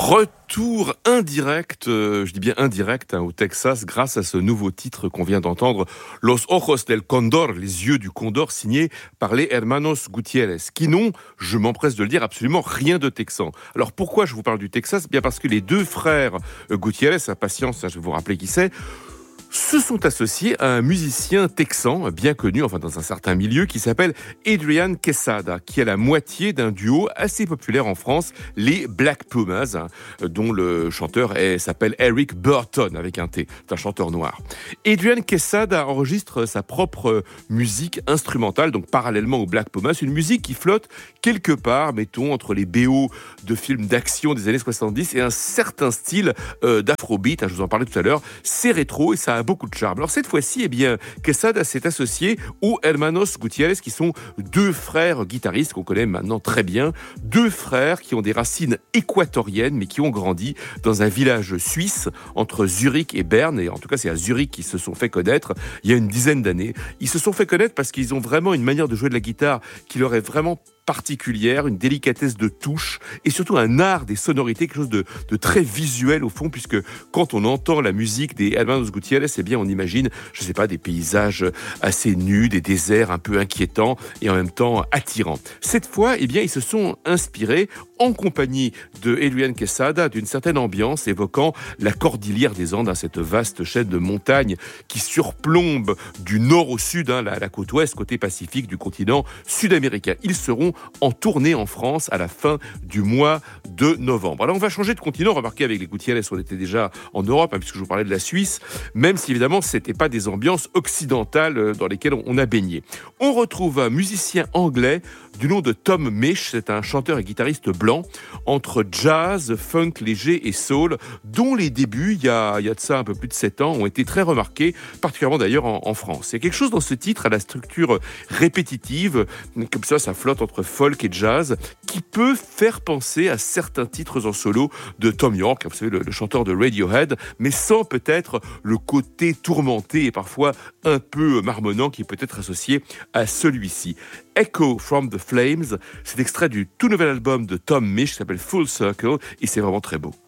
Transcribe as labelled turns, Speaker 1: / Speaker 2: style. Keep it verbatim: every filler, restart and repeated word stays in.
Speaker 1: Retour indirect, euh, je dis bien indirect, hein, au Texas, grâce à ce nouveau titre qu'on vient d'entendre, Los Ojos del Condor, les yeux du Condor, signé par les Hermanos Gutiérrez, qui n'ont, je m'empresse de le dire, absolument rien de texan. Alors pourquoi je vous parle du Texas ? Bien parce que les deux frères euh, Gutiérrez, à patience, hein, je vais vous rappeler qui c'est, se sont associés à un musicien texan bien connu, enfin dans un certain milieu, qui s'appelle Adrian Quesada, qui est la moitié d'un duo assez populaire en France, les Black Pumas, hein, dont le chanteur est, s'appelle Eric Burton, avec un T, c'est un chanteur noir. Adrian Quesada enregistre sa propre musique instrumentale, donc parallèlement aux Black Pumas, une musique qui flotte quelque part, mettons, entre les B O de films d'action des années soixante-dix et un certain style euh, d'afrobeat, hein, je vous en parlais tout à l'heure, c'est rétro et ça a beaucoup de charme. Alors cette fois-ci, eh bien, Quesada s'est associé aux Hermanos Gutiérrez, qui sont deux frères guitaristes qu'on connaît maintenant très bien, deux frères qui ont des racines équatoriennes, mais qui ont grandi dans un village suisse entre Zurich et Berne, et en tout cas c'est à Zurich qu'ils se sont fait connaître il y a une dizaine d'années. Ils se sont fait connaître parce qu'ils ont vraiment une manière de jouer de la guitare qui leur est vraiment particulière, une délicatesse de touche et surtout un art des sonorités, quelque chose de, de très visuel au fond, puisque quand on entend la musique des Hermanos Gutiérrez, eh bien on imagine, je sais pas, des paysages assez nus, des déserts un peu inquiétants et en même temps attirants. Cette fois, eh bien ils se sont inspirés en compagnie de Adrian Quesada d'une certaine ambiance évoquant la cordillère des Andes, hein, cette vaste chaîne de montagnes qui surplombe du nord au sud, hein, la, la côte ouest, côté Pacifique du continent sud-américain. Ils seront en tournée en France à la fin du mois de novembre. Alors on va changer de continent, remarquez avec les Gutiérrez, on était déjà en Europe, hein, puisque je vous parlais de la Suisse, même si évidemment ce n'était pas des ambiances occidentales dans lesquelles on a baigné. On retrouve un musicien anglais du nom de Tom Misch, c'est un chanteur et guitariste blanc, entre jazz, funk léger et soul, dont les débuts, il y a, il y a de ça un peu plus de sept ans, ont été très remarqués, particulièrement d'ailleurs en, en France. Il y a quelque chose dans ce titre à la structure répétitive, comme ça, ça flotte entre folk et jazz, qui peut faire penser à certains titres en solo de Thom Yorke, vous savez, le, le chanteur de Radiohead, mais sans peut-être le côté tourmenté et parfois un peu marmonnant qui peut être associé à celui-ci. Echo from the Flames, c'est extrait du tout nouvel album de Tom Misch qui s'appelle Full Circle et c'est vraiment très beau.